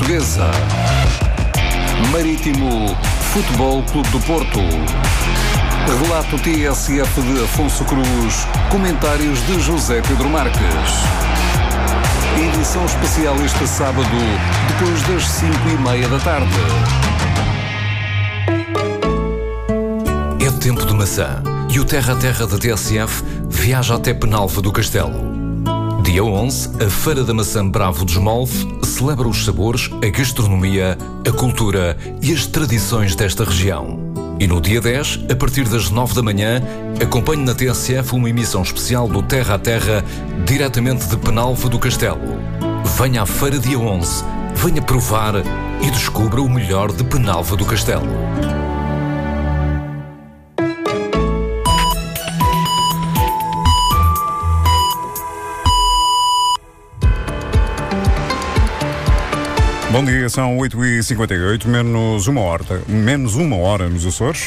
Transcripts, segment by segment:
Portuguesa. Marítimo Futebol Clube do Porto. Relato TSF de Afonso Cruz. Comentários de José Pedro Marques. Edição especial este sábado, depois das 5:30 da tarde. É tempo de maçã e o Terra a Terra da TSF viaja até Penalva do Castelo. Dia 11, a Feira da Maçã Bravo de Esmolve celebra os sabores, a gastronomia, a cultura e as tradições desta região. E no dia 10, a partir das 9 da manhã, acompanhe na TSF uma emissão especial do Terra a Terra, diretamente de Penalva do Castelo. Venha à Feira dia 11, venha provar e descubra o melhor de Penalva do Castelo. Bom dia, são 8h58, menos uma hora nos Açores.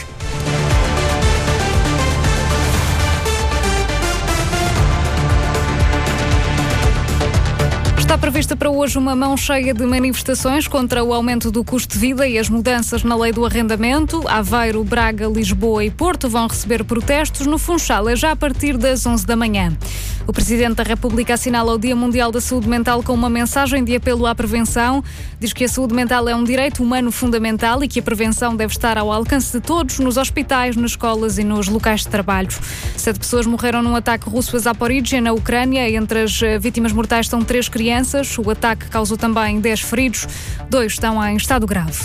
Está prevista para hoje uma mão cheia de manifestações contra o aumento do custo de vida e as mudanças na lei do arrendamento. Aveiro, Braga, Lisboa e Porto vão receber protestos no Funchal, já a partir das 11 da manhã. O Presidente da República assinala o Dia Mundial da Saúde Mental com uma mensagem de apelo à prevenção. Diz que a saúde mental é um direito humano fundamental e que a prevenção deve estar ao alcance de todos, nos hospitais, nas escolas e nos locais de trabalho. 7 pessoas morreram num ataque russo a Zaporizhzhia, na Ucrânia. Entre as vítimas mortais estão 3 crianças. O ataque causou também 10 feridos. 2 estão em estado grave.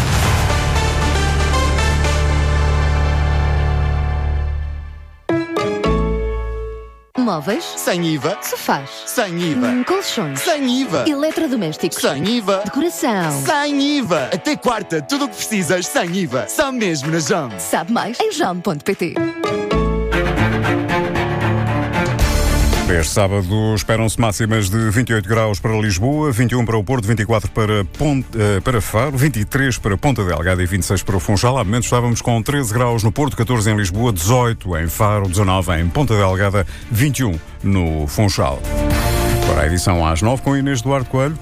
Móveis? Sem IVA. Sofás? Sem IVA. Colchões? Sem IVA. Eletrodomésticos? Sem IVA. Decoração? Sem IVA. Até quarta, tudo o que precisas sem IVA. Só mesmo na JOM. Sabe mais em JOM.pt. Este sábado esperam-se máximas de 28 graus para Lisboa, 21 para o Porto, 24 para Faro, 23 para Ponta Delgada e 26 para o Funchal. Há momentos estávamos com 13 graus no Porto, 14 em Lisboa, 18 em Faro, 19 em Ponta Delgada, 21 no Funchal. Para a edição às 9 com Inês Duarte Coelho.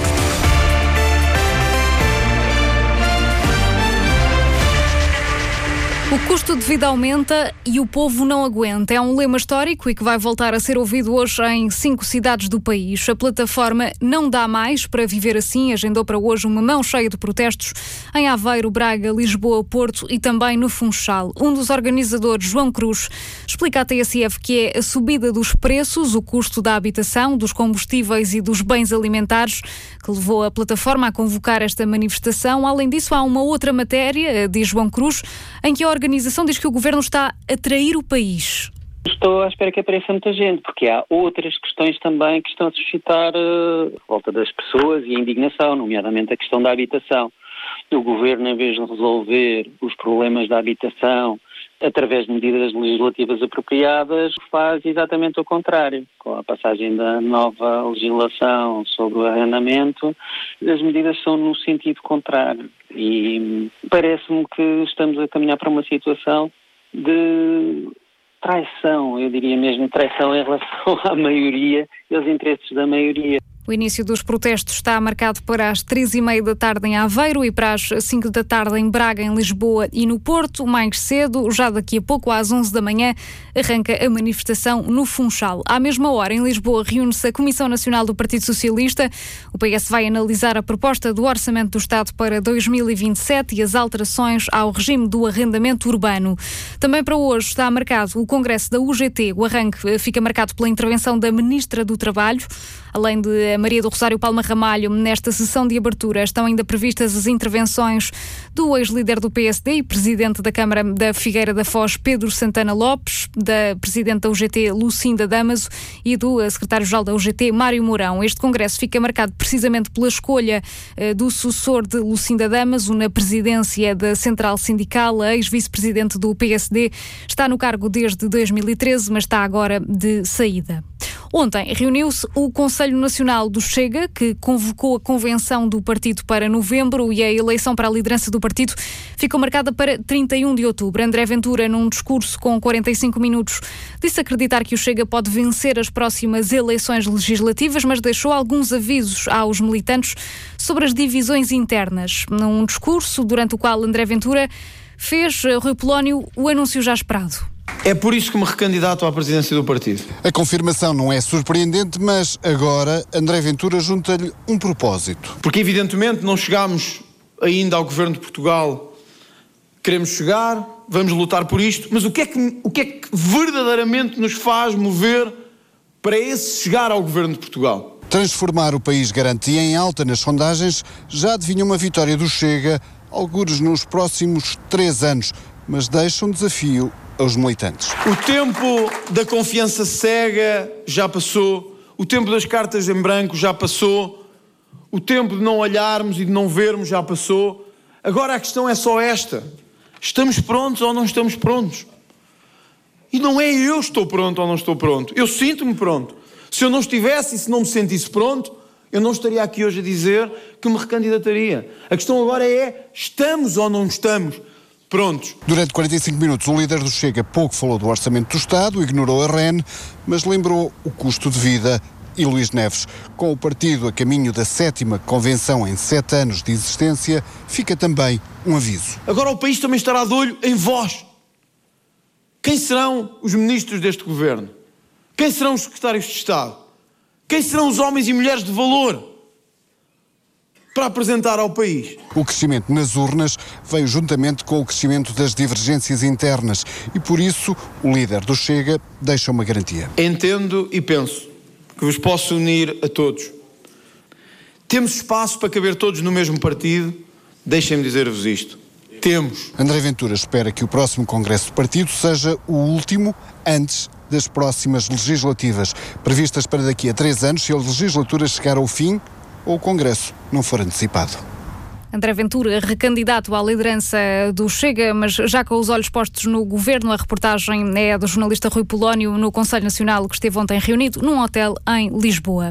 O custo de vida aumenta e o povo não aguenta. É um lema histórico e que vai voltar a ser ouvido hoje em 5 cidades do país. A plataforma Não Dá Mais para Viver Assim agendou para hoje uma mão cheia de protestos em Aveiro, Braga, Lisboa, Porto e também no Funchal. Um dos organizadores, João Cruz, explica à TSF que é a subida dos preços, o custo da habitação, dos combustíveis e dos bens alimentares que levou a plataforma a convocar esta manifestação. Além disso, há uma outra matéria, diz João Cruz, em que a organização diz que o governo está a trair o país. Estou à espera que apareça muita gente, porque há outras questões também que estão a suscitar a volta das pessoas e a indignação, nomeadamente a questão da habitação. O governo, em vez de resolver os problemas da habitação através de medidas legislativas apropriadas, faz exatamente o contrário. Com a passagem da nova legislação sobre o arrendamento, as medidas são no sentido contrário. E parece-me que estamos a caminhar para uma situação de traição, eu diria mesmo traição em relação à maioria e aos interesses da maioria. O início dos protestos está marcado para as 3:30 da tarde em Aveiro e para as 5 da tarde em Braga, em Lisboa e no Porto. Mais cedo, já daqui a pouco, às 11 da manhã, arranca a manifestação no Funchal. À mesma hora, em Lisboa, reúne-se a Comissão Nacional do Partido Socialista. O PS vai analisar a proposta do Orçamento do Estado para 2027 e as alterações ao regime do arrendamento urbano. Também para hoje está marcado o Congresso da UGT. O arranque fica marcado pela intervenção da Ministra do Trabalho. Além de Maria do Rosário Palma Ramalho, nesta sessão de abertura estão ainda previstas as intervenções do ex-líder do PSD e presidente da Câmara da Figueira da Foz, Pedro Santana Lopes, da presidente da UGT, Lucinda Damaso, e do secretário-geral da UGT, Mário Mourão. Este congresso fica marcado precisamente pela escolha do sucessor de Lucinda Damaso na presidência da Central Sindical. A ex-vice-presidente do PSD está no cargo desde 2013, mas está agora de saída. Ontem reuniu-se o Conselho Nacional do Chega, que convocou a convenção do partido para novembro, e a eleição para a liderança do partido ficou marcada para 31 de outubro. André Ventura, num discurso com 45 minutos, disse acreditar que o Chega pode vencer as próximas eleições legislativas, mas deixou alguns avisos aos militantes sobre as divisões internas. Num discurso durante o qual André Ventura fez, Rui Polónio, o anúncio já esperado. É por isso que me recandidato à presidência do partido. A confirmação não é surpreendente, mas agora André Ventura junta-lhe um propósito. Porque evidentemente não chegámos ainda ao Governo de Portugal. Queremos chegar, vamos lutar por isto, mas o que é que verdadeiramente nos faz mover para esse chegar ao Governo de Portugal? Transformar o país garante, e em alta nas sondagens, já adivinha uma vitória do Chega, algures nos próximos 3 anos, mas deixa um desafio aos militantes. O tempo da confiança cega já passou, o tempo das cartas em branco já passou, o tempo de não olharmos e de não vermos já passou. Agora a questão é só esta: estamos prontos ou não estamos prontos? E não é eu estou pronto ou não estou pronto, eu sinto-me pronto. Se eu não estivesse e se não me sentisse pronto, eu não estaria aqui hoje a dizer que me recandidataria. A questão agora é: estamos ou não estamos prontos? Durante 45 minutos, o líder do Chega pouco falou do orçamento do Estado, ignorou a REN, mas lembrou o custo de vida. E Luís Neves, com o partido a caminho da 7ª convenção em 7 anos de existência, fica também um aviso. Agora o país também estará de olho em vós. Quem serão os ministros deste governo? Quem serão os secretários de Estado? Quem serão os homens e mulheres de valor para apresentar ao país? O crescimento nas urnas veio juntamente com o crescimento das divergências internas e, por isso, o líder do Chega deixa uma garantia. Entendo e penso que vos posso unir a todos. Temos espaço para caber todos no mesmo partido? Deixem-me dizer-vos isto: temos. André Ventura espera que o próximo congresso do partido seja o último antes das próximas legislativas, previstas para daqui a 3 anos, se a legislatura chegar ao fim ou o congresso não for antecipado. André Ventura, recandidato à liderança do Chega, mas já com os olhos postos no governo. A reportagem é do jornalista Rui Polónio no Conselho Nacional, que esteve ontem reunido num hotel em Lisboa.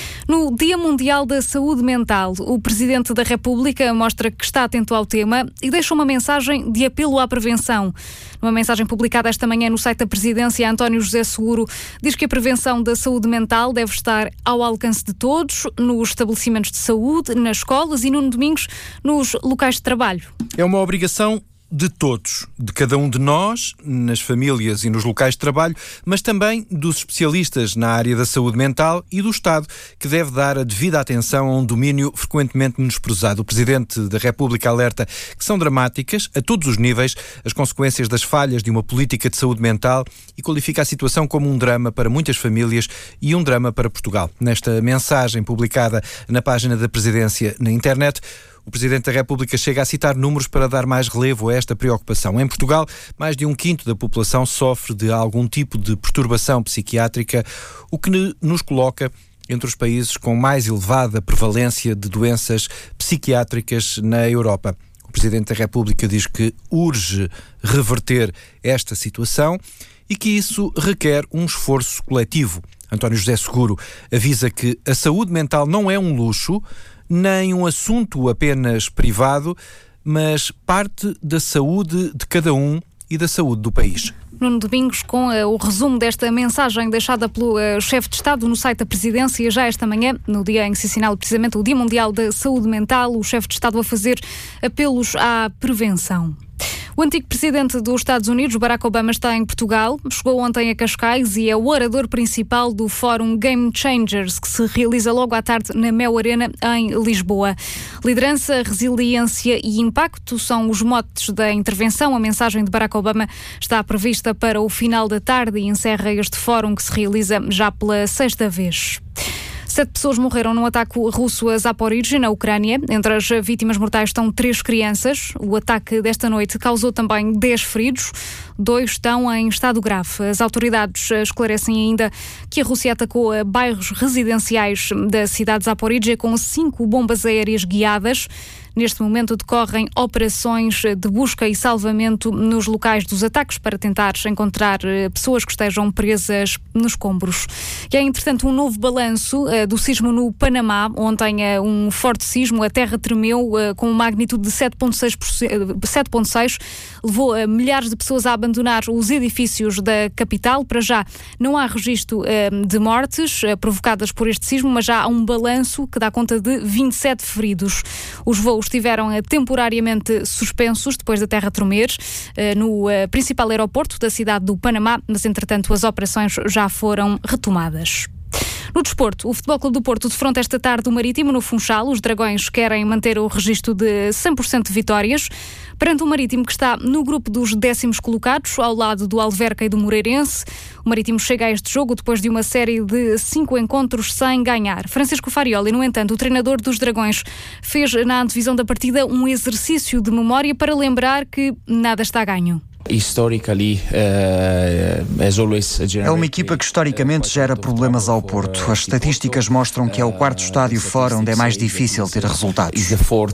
No Dia Mundial da Saúde Mental, o Presidente da República mostra que está atento ao tema e deixa uma mensagem de apelo à prevenção. Numa mensagem publicada esta manhã no site da Presidência, António José Seguro diz que a prevenção da saúde mental deve estar ao alcance de todos, nos estabelecimentos de saúde, nas escolas e, Nuno Domingos, nos locais de trabalho. É uma obrigação de todos, de cada um de nós, nas famílias e nos locais de trabalho, mas também dos especialistas na área da saúde mental e do Estado, que deve dar a devida atenção a um domínio frequentemente menosprezado. O Presidente da República alerta que são dramáticas, a todos os níveis, as consequências das falhas de uma política de saúde mental e qualifica a situação como um drama para muitas famílias e um drama para Portugal. Nesta mensagem publicada na página da Presidência na internet, o Presidente da República chega a citar números para dar mais relevo a esta preocupação. Em Portugal, mais de 1/5 da população sofre de algum tipo de perturbação psiquiátrica, o que nos coloca entre os países com mais elevada prevalência de doenças psiquiátricas na Europa. O Presidente da República diz que urge reverter esta situação e que isso requer um esforço coletivo. António José Seguro avisa que a saúde mental não é um luxo, nem um assunto apenas privado, mas parte da saúde de cada um e da saúde do país. Nuno Domingos, com o resumo desta mensagem deixada pelo chefe de Estado no site da Presidência já esta manhã, no dia em que se assinala precisamente o Dia Mundial da Saúde Mental, o chefe de Estado a fazer apelos à prevenção. O antigo presidente dos Estados Unidos, Barack Obama, está em Portugal. Chegou ontem a Cascais e é o orador principal do Fórum Game Changers, que se realiza logo à tarde na Mel Arena, em Lisboa. Liderança, resiliência e impacto são os motes da intervenção. A mensagem de Barack Obama está prevista para o final da tarde e encerra este fórum que se realiza já pela 6ª vez. 7 pessoas morreram num ataque russo a Zaporizhzhia, na Ucrânia. Entre as vítimas mortais estão 3 crianças. O ataque desta noite causou também 10 feridos. 2 estão em estado grave. As autoridades esclarecem ainda que a Rússia atacou bairros residenciais da cidade de Zaporizhzhia com 5 bombas aéreas guiadas. Neste momento decorrem operações de busca e salvamento nos locais dos ataques para tentar encontrar pessoas que estejam presas nos escombros. E há, entretanto, um novo balanço do sismo no Panamá. Ontem, um forte sismo, a terra tremeu com uma magnitude de 7,6, levou milhares de pessoas a abandonar os edifícios da capital. Para já não há registro de mortes provocadas por este sismo, mas já há um balanço que dá conta de 27 feridos. Os voos estiveram temporariamente suspensos depois da terra tremer no principal aeroporto da cidade do Panamá, mas entretanto as operações já foram retomadas. No desporto, o Futebol Clube do Porto defronta esta tarde o Marítimo no Funchal. Os Dragões querem manter o registro de 100% de vitórias perante o Marítimo, que está no grupo dos 10º colocados, ao lado do Alverca e do Moreirense. O Marítimo chega a este jogo depois de uma série de 5 encontros sem ganhar. Francisco Farioli, no entanto, o treinador dos Dragões, fez na antevisão da partida um exercício de memória para lembrar que nada está a ganho. É uma equipa que historicamente gera problemas ao Porto. As estatísticas mostram que é o quarto estádio fora onde é mais difícil ter resultados.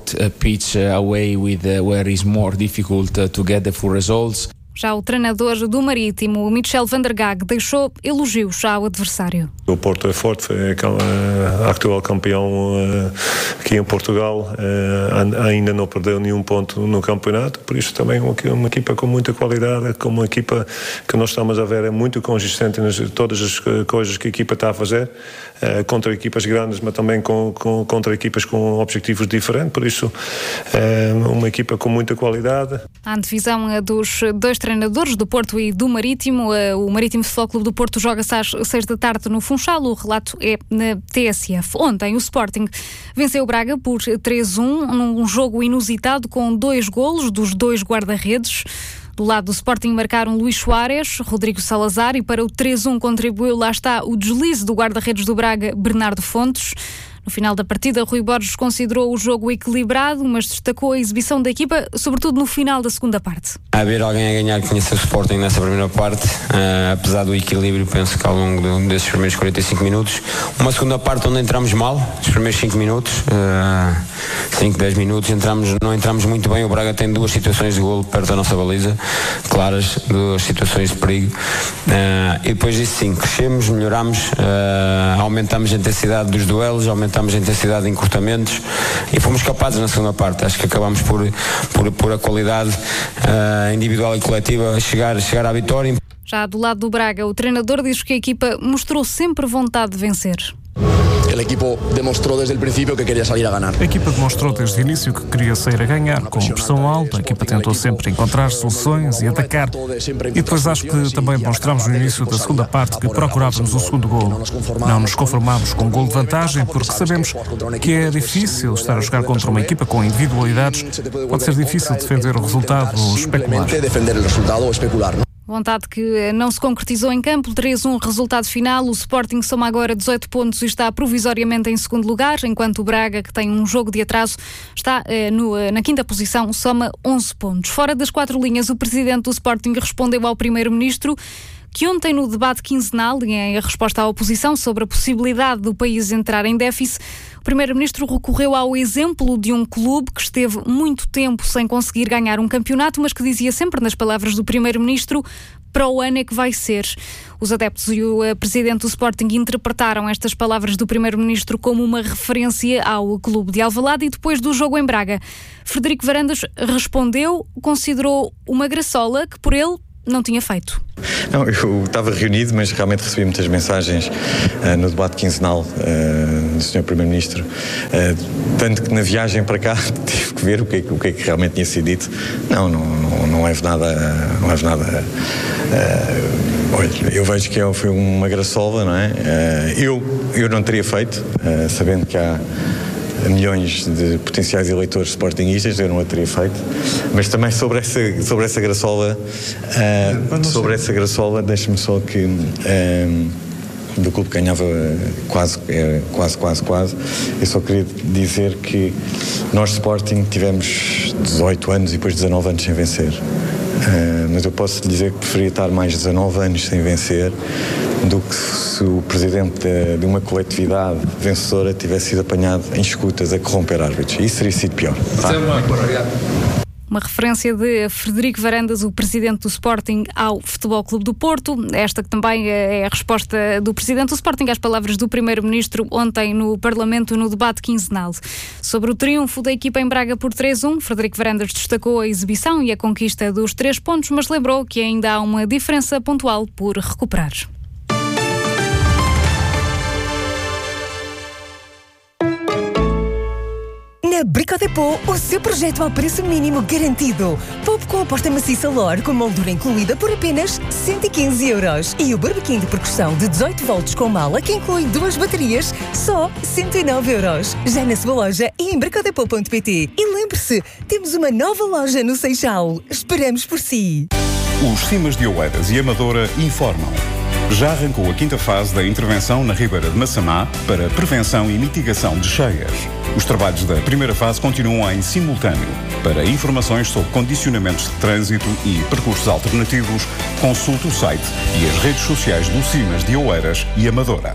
Já o treinador do Marítimo, Michel van der Gaag, deixou elogios ao adversário. O Porto é forte, é atual campeão aqui em Portugal, ainda não perdeu nenhum ponto no campeonato, por isso também é uma equipa com muita qualidade, com uma equipa que nós estamos a ver é muito consistente em todas as coisas que a equipa está a fazer, contra equipas grandes, mas também contra equipas com objetivos diferentes, por isso uma equipa com muita qualidade. A antevisão dos dois treinadores do Porto e do Marítimo. O Marítimo Futebol Clube do Porto joga-se às 6 da tarde no Funchal. O relato é na TSF. Ontem o Sporting venceu o Braga por 3-1 num jogo inusitado com 2 golos dos 2 guarda-redes. Do lado do Sporting marcaram Luís Soares, Rodrigo Salazar, e para o 3-1 contribuiu, lá está, o deslize do guarda-redes do Braga, Bernardo Fontes. No final da partida, Rui Borges considerou o jogo equilibrado, mas destacou a exibição da equipa, sobretudo no final da segunda parte. Haver alguém a ganhar que conhece o Sporting nessa primeira parte, apesar do equilíbrio, penso que ao longo desses primeiros 45 minutos, uma segunda parte onde entramos mal, os primeiros 5 minutos, 5, 10 minutos, não entramos muito bem. O Braga tem 2 situações de golo perto da nossa baliza, claras, 2 situações de perigo, e depois disso sim, crescemos, melhoramos, aumentamos a intensidade dos duelos, aumentamos a intensidade de encurtamentos e fomos capazes na segunda parte. Acho que acabamos por a qualidade individual e coletiva a chegar à vitória. Já do lado do Braga, o treinador diz que a equipa mostrou sempre vontade de vencer. El equipo demostrou desde o princípio que queria sair a ganhar. A equipa demonstrou desde o início que queria sair a ganhar, com pressão alta. A equipa tentou sempre encontrar soluções e atacar. E depois acho que também demonstramos no início da segunda parte que procurávamos o segundo golo. Não nos conformámos com um golo de vantagem, porque sabemos que é difícil estar a jogar contra uma equipa com individualidades. Pode ser difícil defender o resultado ou especular. Vontade que não se concretizou em campo. 3-1 resultado final. O Sporting soma agora 18 pontos e está provisoriamente em segundo lugar, enquanto o Braga, que tem um jogo de atraso, está na quinta posição, soma 11 pontos. Fora das 4 linhas, o presidente do Sporting respondeu ao primeiro-ministro que ontem, no debate quinzenal, em resposta à oposição sobre a possibilidade do país entrar em déficit, o primeiro-ministro recorreu ao exemplo de um clube que esteve muito tempo sem conseguir ganhar um campeonato, mas que dizia sempre, nas palavras do primeiro-ministro, para o ano é que vai ser. Os adeptos e o presidente do Sporting interpretaram estas palavras do primeiro-ministro como uma referência ao clube de Alvalade. E depois do jogo em Braga, Frederico Varandas respondeu, considerou uma graçola que por ele não tinha feito. Não, eu estava reunido, mas realmente recebi muitas mensagens no debate quinzenal do Sr. Primeiro-Ministro, tanto que na viagem para cá tive que ver o que é que realmente tinha sido dito. Não é nada. Olha, eu vejo que foi uma graçola, não é? Eu não teria feito, sabendo que há milhões de potenciais eleitores sportinguistas, eu não a teria feito, mas também sobre essa graçola, deixa-me só que do clube que ganhava quase, eu só queria dizer que nós Sporting tivemos 18 anos e depois 19 anos sem vencer. Mas eu posso dizer que preferia estar mais 19 anos sem vencer do que se o presidente de uma coletividade vencedora tivesse sido apanhado em escutas a corromper árbitros. Isso teria sido pior. Uma referência de Frederico Varandas, o presidente do Sporting, ao Futebol Clube do Porto. Esta que também é a resposta do presidente do Sporting às palavras do primeiro-ministro ontem no Parlamento, no debate quinzenal. Sobre o triunfo da equipa em Braga por 3-1, Frederico Varandas destacou a exibição e a conquista dos 3 pontos, mas lembrou que ainda há uma diferença pontual por recuperar. Na Brico Dépôt, o seu projeto ao preço mínimo garantido. Poupe com a aposta maciça LOR com moldura incluída por apenas 115 €. E o barbequim de percussão de 18 volts com mala que inclui 2 baterias, só 109 €. Já na sua loja e em bricodepot.pt. E lembre-se, temos uma nova loja no Seixal. Esperamos por si. Os Cimas de Oeiras e Amadora informam. Já arrancou a 5ª fase da intervenção na Ribeira de Massamá para prevenção e mitigação de cheias. Os trabalhos da primeira fase continuam em simultâneo. Para informações sobre condicionamentos de trânsito e percursos alternativos, consulte o site e as redes sociais do Cimas de Oeiras e Amadora.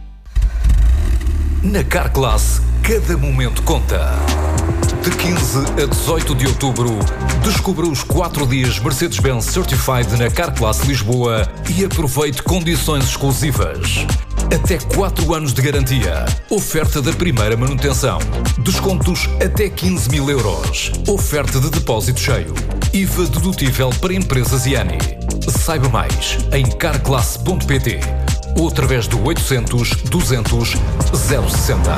Na Carglass, cada momento conta. De 15 a 18 de outubro, descubra os 4 dias Mercedes-Benz Certified na Carglass Lisboa e aproveite condições exclusivas. Até 4 anos de garantia. Oferta da primeira manutenção. Descontos até 15.000 €. Oferta de depósito cheio. IVA dedutível para empresas IANI. Saiba mais em carglass.pt ou através do 800 200 060.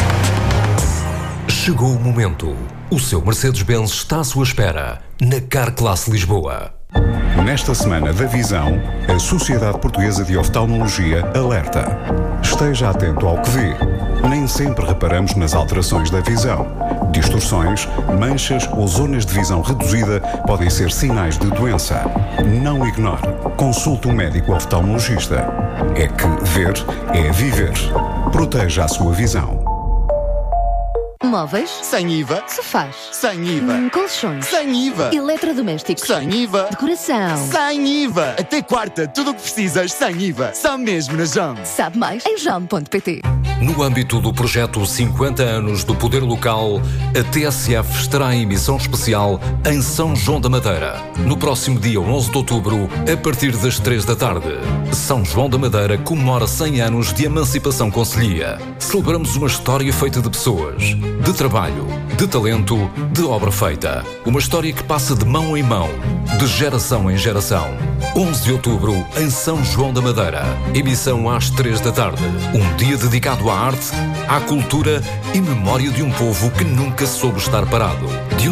Chegou o momento. O seu Mercedes-Benz está à sua espera na Carglass Lisboa. Nesta semana da visão, a Sociedade Portuguesa de Oftalmologia alerta. Esteja atento ao que vê. Nem sempre reparamos nas alterações da visão. Distorções, manchas ou zonas de visão reduzida podem ser sinais de doença. Não ignore. Consulte um médico oftalmologista. É que ver é viver. Proteja a sua visão. Móveis? Sem IVA. Sofás? Sem IVA. Colchões? Sem IVA. Eletrodomésticos? Sem IVA. Decoração? Sem IVA. Até quarta, tudo o que precisas sem IVA. Só mesmo na JOM. Sabe mais em JOM.pt. No âmbito do projeto 50 anos do Poder Local, a TSF estará em emissão especial em São João da Madeira, no próximo dia 11 de outubro, a partir das 3 da tarde. São João da Madeira comemora 100 anos de emancipação concelhia. Celebramos uma história feita de pessoas, de trabalho, de talento, de obra feita. Uma história que passa de mão em mão, de geração em geração. 11 de outubro, em São João da Madeira. Emissão às 3 da tarde. Um dia dedicado à arte, à cultura e memória de um povo que nunca soube estar parado.